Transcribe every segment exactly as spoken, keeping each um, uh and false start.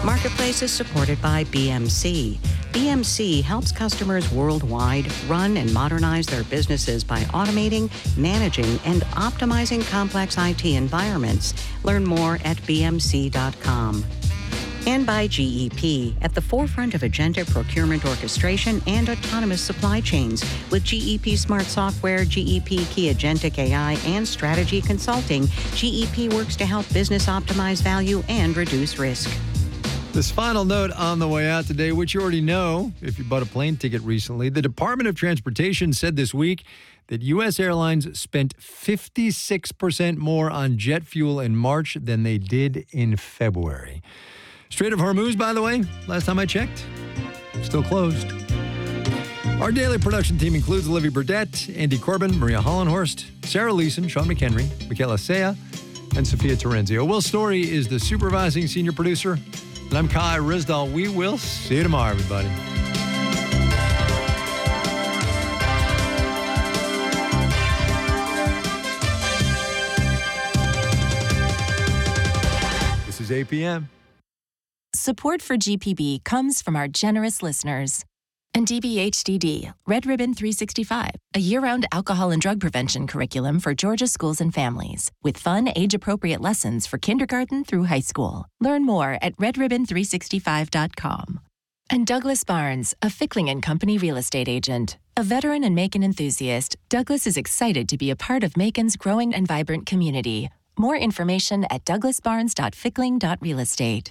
Marketplace is supported by B M C. B M C helps customers worldwide run and modernize their businesses by automating, managing, and optimizing complex I T environments. Learn more at b m c dot com. And by G E P, at the forefront of agentic procurement orchestration and autonomous supply chains. With G E P Smart Software, G E P Key Agentic A I, and Strategy Consulting, G E P works to help business optimize value and reduce risk. This final note on the way out today, which you already know if you bought a plane ticket recently, the Department of Transportation said this week that U S airlines spent fifty-six percent more on jet fuel in March than they did in February. Strait of Hormuz, by the way, last time I checked, still closed. Our daily production team includes Olivia Burdett, Andy Corbin, Maria Hollenhorst, Sarah Leeson, Sean McHenry, Michaela Sea, and Sophia Terenzio. Will Story is the supervising senior producer. And I'm Kai Rizdal. We will see you tomorrow, everybody. This is A P M. Support for G P B comes from our generous listeners. And D B H D D, Red Ribbon three sixty-five, a year-round alcohol and drug prevention curriculum for Georgia schools and families, with fun, age-appropriate lessons for kindergarten through high school. Learn more at red ribbon three sixty-five dot com. And Douglas Barnes, a Fickling and Company real estate agent. A veteran and Macon enthusiast, Douglas is excited to be a part of Macon's growing and vibrant community. More information at douglas barnes dot fickling dot real estate.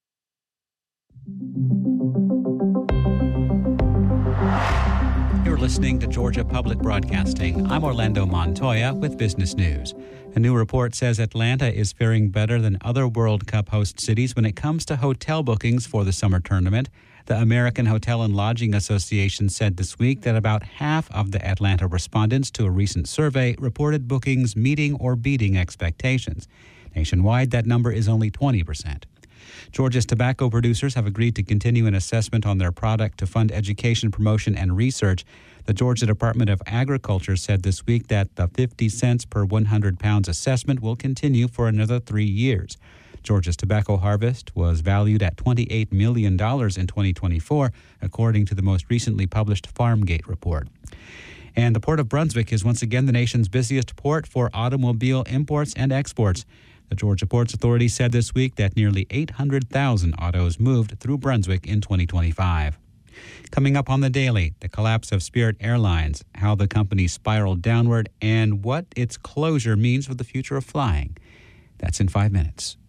You're listening to Georgia Public Broadcasting. I'm Orlando Montoya with Business News. A new report says Atlanta is faring better than other World Cup host cities when it comes to hotel bookings for the summer tournament. The American Hotel and Lodging Association said this week that about half of the Atlanta respondents to a recent survey reported bookings meeting or beating expectations. Nationwide, that number is only twenty percent. Georgia's tobacco producers have agreed to continue an assessment on their product to fund education, promotion, and research. The Georgia Department of Agriculture said this week that the fifty cents per one hundred pounds assessment will continue for another three years. Georgia's tobacco harvest was valued at twenty-eight million dollars in twenty twenty-four, according to the most recently published Farmgate report. And the Port of Brunswick is once again the nation's busiest port for automobile imports and exports. The Georgia Ports Authority said this week that nearly eight hundred thousand autos moved through Brunswick in twenty twenty-five. Coming up on the Daily, the collapse of Spirit Airlines, how the company spiraled downward, and what its closure means for the future of flying. That's in five minutes.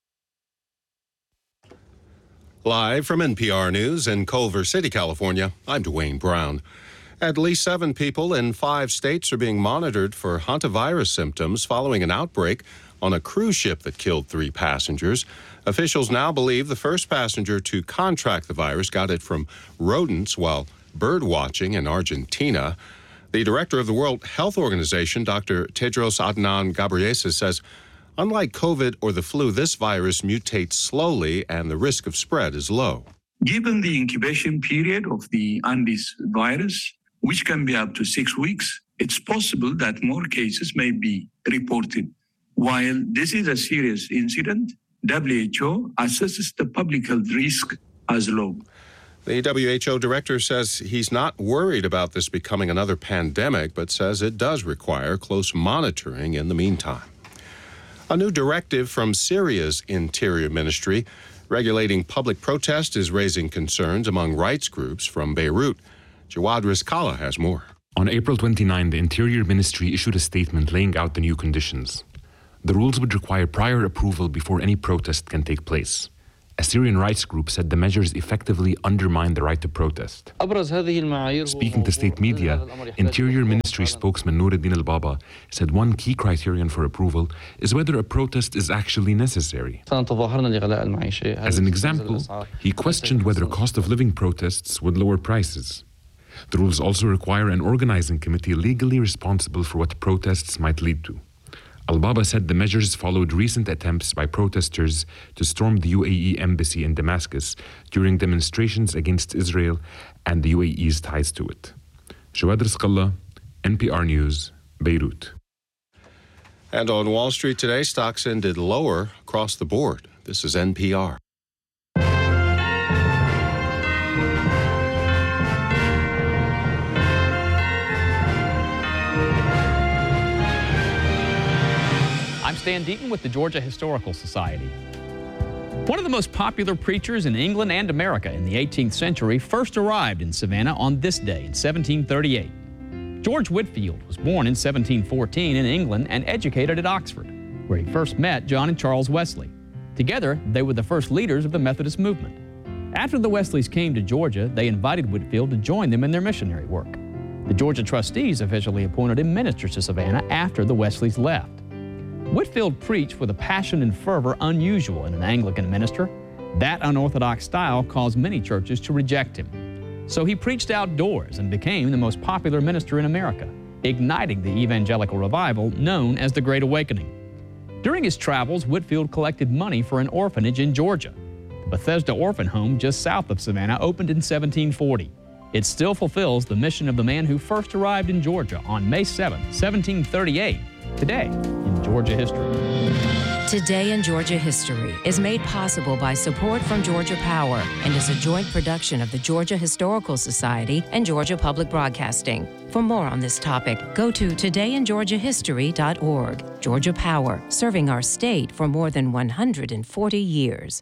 Live from N P R News in Culver City, California, I'm Dwayne Brown. At least seven people in five states are being monitored for hantavirus symptoms following an outbreak on a cruise ship that killed three passengers. Officials now believe the first passenger to contract the virus got it from rodents while bird watching in Argentina. The director of the World Health Organization, Doctor Tedros Adhanom Ghebreyesus, says, unlike COVID or the flu, this virus mutates slowly and the risk of spread is low. Given the incubation period of the Andes virus, which can be up to six weeks, it's possible that more cases may be reported. While this is a serious incident, W H O assesses the public health risk as low. The W H O director says he's not worried about this becoming another pandemic, but says it does require close monitoring in the meantime. A new directive from Syria's Interior Ministry regulating public protest is raising concerns among rights groups from Beirut. Jawad Rizkallah has more. On April twenty-ninth, the Interior Ministry issued a statement laying out the new conditions. The rules would require prior approval before any protest can take place. A Syrian rights group said the measures effectively undermine the right to protest. Speaking to state media, Interior Ministry spokesman Nuruddin al-Baba said one key criterion for approval is whether a protest is actually necessary. As an example, he questioned whether cost of living protests would lower prices. The rules also require an organizing committee legally responsible for what protests might lead to. Al-Baba said the measures followed recent attempts by protesters to storm the U A E embassy in Damascus during demonstrations against Israel and the U A E's ties to it. Jawad Rizkallah, N P R News, Beirut. And on Wall Street today, stocks ended lower across the board. This is N P R. Stan Deaton with the Georgia Historical Society. One of the most popular preachers in England and America in the eighteenth century first arrived in Savannah on this day in seventeen thirty-eight. George Whitefield was born in seventeen fourteen in England and educated at Oxford, where he first met John and Charles Wesley. Together, they were the first leaders of the Methodist movement. After the Wesleys came to Georgia, they invited Whitefield to join them in their missionary work. The Georgia trustees officially appointed him minister to Savannah after the Wesleys left. Whitefield preached with a passion and fervor unusual in an Anglican minister. That unorthodox style caused many churches to reject him. So he preached outdoors and became the most popular minister in America, igniting the evangelical revival known as the Great Awakening. During his travels, Whitefield collected money for an orphanage in Georgia. The Bethesda Orphan Home just south of Savannah opened in seventeen forty. It still fulfills the mission of the man who first arrived in Georgia on May seventh, seventeen thirty-eight, today in Georgia history. Today in Georgia History is made possible by support from Georgia Power and is a joint production of the Georgia Historical Society and Georgia Public Broadcasting. For more on this topic, go to today in georgia history dot org. Georgia Power, serving our state for more than one hundred forty years.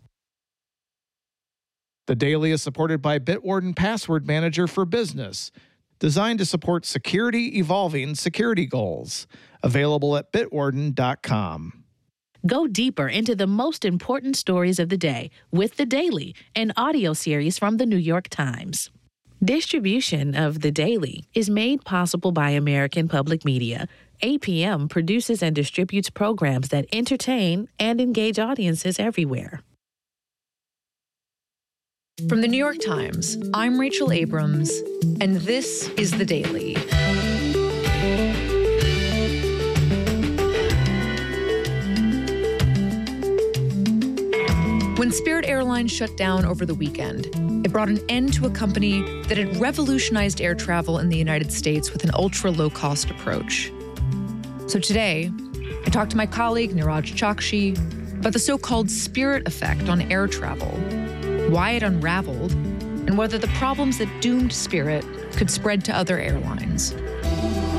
The Daily is supported by Bitwarden Password Manager for Business, designed to support security evolving security goals. Available at bitwarden dot com. Go deeper into the most important stories of the day with The Daily, an audio series from the New York Times. Distribution of The Daily is made possible by American Public Media. A P M produces and distributes programs that entertain and engage audiences everywhere. From the New York Times, I'm Rachel Abrams, and this is The Daily. When Spirit Airlines shut down over the weekend, it brought an end to a company that had revolutionized air travel in the United States with an ultra-low-cost approach. So today, I talked to my colleague Niraj Chakshi about the so-called Spirit effect on air travel, why it unraveled, and whether the problems that doomed Spirit could spread to other airlines.